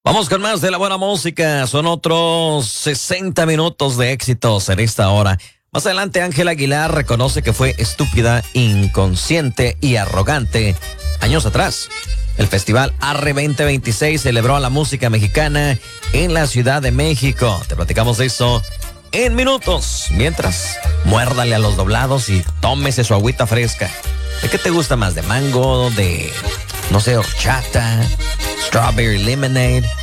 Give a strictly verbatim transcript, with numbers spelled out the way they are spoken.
Vamos con más de la buena música. Son otros sesenta minutos de éxitos en esta hora. Más adelante, Ángela Aguilar reconoce que fue estúpida, inconsciente y arrogante años atrás. El Festival Arre veinte veintiséis celebró a la música mexicana en la Ciudad de México. Te platicamos de eso en minutos. Mientras, muérdale a los doblados y tómese su agüita fresca. ¿De qué te gusta más? ¿De mango? ¿De, no sé, horchata? ¿Strawberry lemonade?